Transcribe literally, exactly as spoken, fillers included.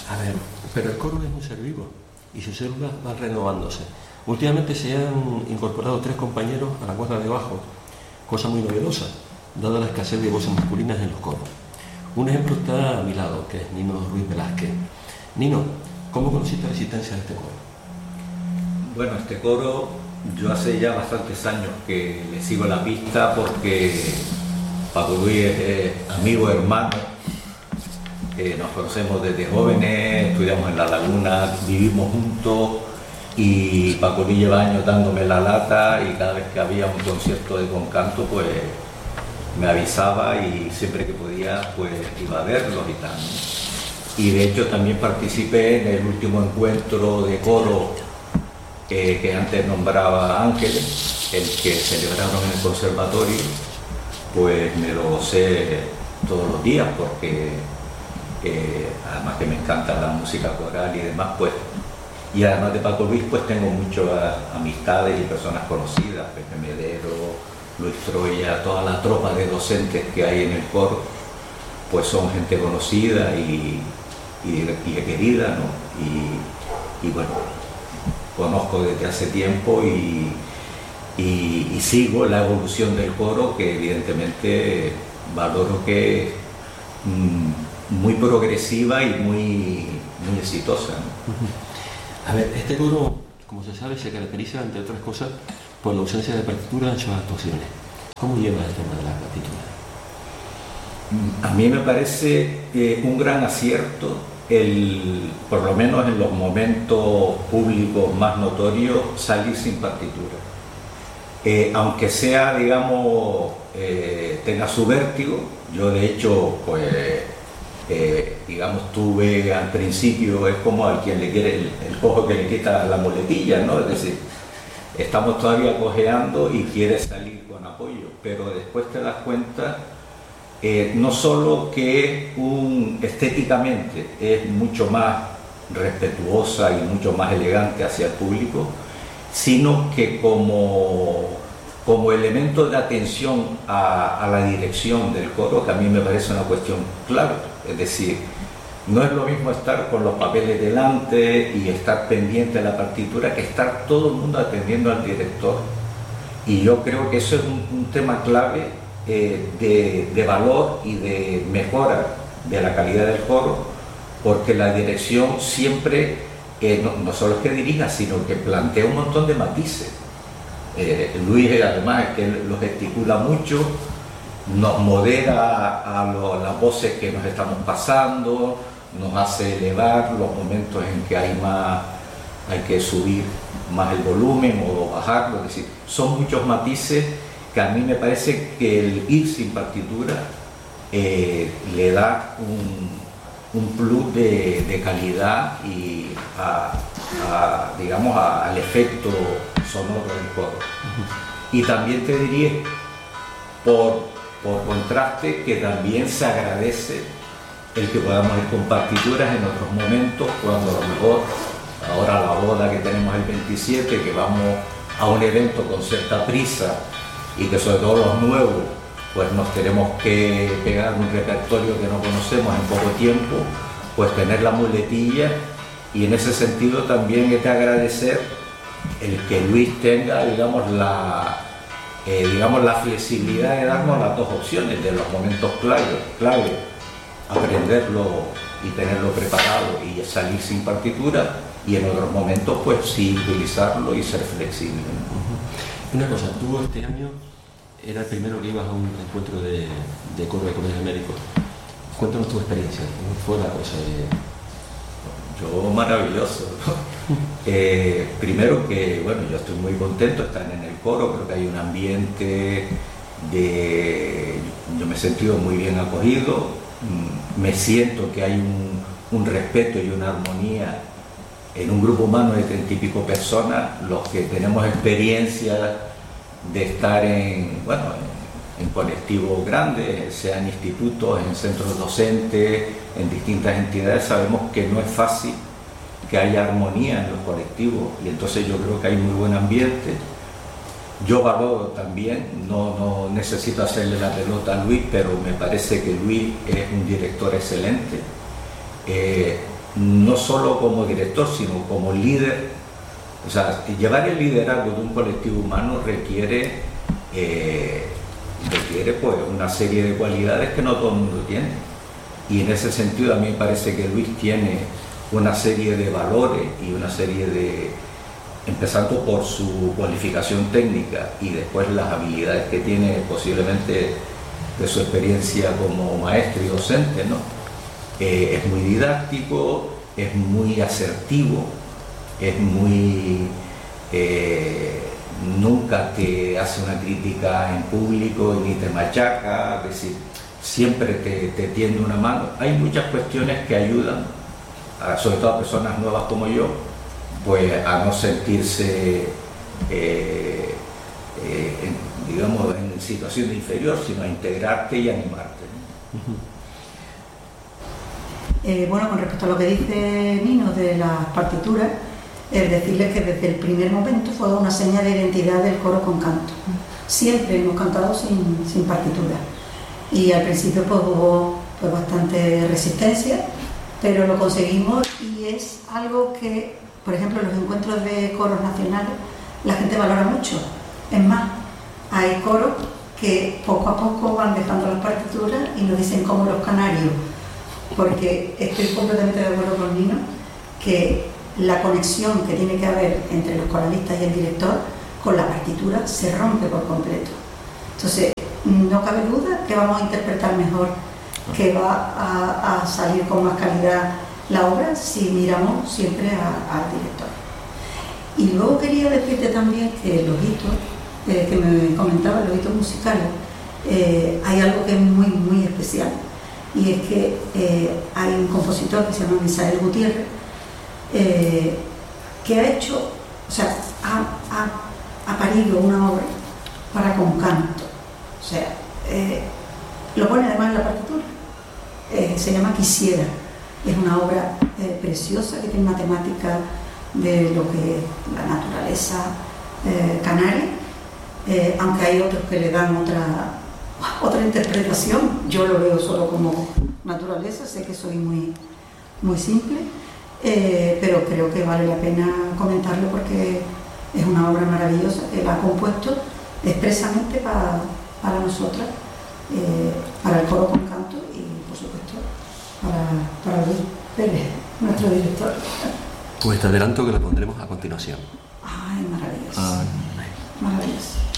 A ver, pero el coro es un ser vivo y sus células van renovándose. Últimamente se han incorporado tres compañeros a la cuerda de bajo, cosa muy novedosa, dada la escasez de voces masculinas en los coros. Un ejemplo está a mi lado, que es Nino Ruiz Velázquez. Nino, ¿cómo conociste la existencia de este coro? Bueno, este coro yo hace ya bastantes años que le sigo la pista porque Paco Luis es amigo, hermano, eh, nos conocemos desde jóvenes, estudiamos en La Laguna, vivimos juntos y Paco Luis lleva años dándome la lata y cada vez que había un concierto de Concanto pues me avisaba y siempre que podía pues iba a verlos y tal. Y de hecho también participé en el último encuentro de coro eh, que antes nombraba Ángeles, el que celebraron en el conservatorio, pues me lo sé todos los días porque eh, además que me encanta la música coral y demás, pues y además de Paco Luis pues tengo muchas amistades y personas conocidas, Pepe Medero, Luis Troya, toda la tropa de docentes que hay en el coro, pues son gente conocida y, y, y querida, ¿no? Y, y bueno, conozco desde hace tiempo y, y, y sigo la evolución del coro, que evidentemente valoro que es mmm, muy progresiva y muy, muy exitosa, ¿no? A ver, este coro, como se sabe, se caracteriza, entre otras cosas, por la ausencia de partitura en sus actuaciones. ¿Cómo lleva el tema de la partitura? A mí me parece eh, un gran acierto, el, por lo menos en los momentos públicos más notorios, salir sin partitura. Eh, aunque sea, digamos, eh, tenga su vértigo, yo de hecho, pues, eh, digamos, tuve al principio, es como al quien le quiere, el, el cojo que le quita la muletilla, ¿no? Es decir, estamos todavía cojeando y quieres salir con apoyo, pero después te das cuenta, eh, no solo que un, estéticamente es mucho más respetuosa y mucho más elegante hacia el público, sino que como, como elemento de atención a, a la dirección del coro, que a mí me parece una cuestión clave, es decir, no es lo mismo estar con los papeles delante y estar pendiente de la partitura que estar todo el mundo atendiendo al director. Y yo creo que eso es un, un tema clave eh, de, de valor y de mejora de la calidad del coro, porque la dirección siempre, eh, no, no solo es que dirija, sino que plantea un montón de matices. Eh, Luis además es que lo gesticula mucho, nos modera a lo, las voces que nos estamos pasando, nos hace elevar los momentos en que hay más, hay que subir más el volumen o bajarlo, es decir, son muchos matices que a mí me parece que el ir sin partitura eh, le da un, un plus de, de calidad y a, a, digamos a, al efecto sonoro del coro. Y también te diría, por, por contraste, que también se agradece el que podamos ir con partituras en otros momentos, cuando a lo mejor, ahora la boda que tenemos el veintisiete, que vamos a un evento con cierta prisa y que sobre todo los nuevos, pues nos tenemos que pegar un repertorio que no conocemos en poco tiempo, pues tener la muletilla, y en ese sentido también es de agradecer el que Luis tenga, digamos, la, eh, digamos, la flexibilidad de darnos las dos opciones de los momentos clave, clave, aprenderlo y tenerlo preparado y salir sin partitura, y en otros momentos pues sí utilizarlo y ser flexible. Uh-huh. Una cosa, tú este año era el primero que ibas a un encuentro de, de coro de colegios médicos. Cuéntanos tu experiencia, ¿cómo fue la cosa? De... Yo maravilloso. eh, primero que, bueno, yo estoy muy contento de estar en el coro, creo que hay un ambiente de... Yo me he sentido muy bien acogido, me siento que hay un, un respeto y una armonía en un grupo humano de treinta y pico personas, los que tenemos experiencia de estar en, bueno, en, en colectivos grandes, sean institutos, en centros docentes, en distintas entidades, sabemos que no es fácil que haya armonía en los colectivos, y entonces yo creo que hay muy buen ambiente. Yo valoro también, no, no necesito hacerle la pelota a Luis, pero me parece que Luis es un director excelente. Eh, no solo como director, sino como líder. O sea, llevar el liderazgo de un colectivo humano requiere, eh, requiere pues, una serie de cualidades que no todo el mundo tiene. Y en ese sentido a mí me parece que Luis tiene una serie de valores y una serie de, empezando por su cualificación técnica y después las habilidades que tiene posiblemente de su experiencia como maestro y docente, ¿no? Eh, es muy didáctico, es muy asertivo, es muy... Eh, nunca te hace una crítica en público ni te machaca, es decir, siempre te, te tiende una mano. Hay muchas cuestiones que ayudan, a, sobre todo a personas nuevas como yo, pues a no sentirse, eh, eh, en, digamos, en situación de inferior, sino a integrarte y animarte, ¿no? Uh-huh. Eh, bueno, con respecto a lo que dice Nino de las partituras, es decirles que desde el primer momento fue una seña de identidad del coro con canto. Siempre hemos cantado sin, sin partitura. Y al principio pues hubo pues, bastante resistencia, pero lo conseguimos y es algo que, por ejemplo, en los encuentros de coros nacionales la gente valora mucho. Es más, hay coros que poco a poco van dejando las partituras y nos dicen como los canarios, porque estoy completamente de acuerdo con Nino que la conexión que tiene que haber entre los coralistas y el director con la partitura se rompe por completo. Entonces, no cabe duda que vamos a interpretar mejor, que va a, a salir con más calidad la obra si miramos siempre a, al director. Y luego quería decirte también que los hitos, eh, que me comentaba, los hitos musicales, eh, hay algo que es muy, muy especial, y es que eh, hay un compositor que se llama Misael Gutiérrez, eh, que ha hecho, o sea, ha, ha, ha parido una obra para con canto. O sea, eh, lo pone además en la partitura. Eh, se llama Quisiera. Es una obra eh, preciosa que tiene una temática de lo que es la naturaleza eh, canaria, eh, aunque hay otros que le dan otra, otra interpretación. Yo lo veo solo como naturaleza, sé que soy muy, muy simple, eh, pero creo que vale la pena comentarlo porque es una obra maravillosa que la ha compuesto expresamente para, para nosotras, eh, para el coro con canto y por supuesto para, para Luis Pérez, nuestro director. Pues te adelanto que la pondremos a continuación. Ay, maravilloso. Ah, maravilloso.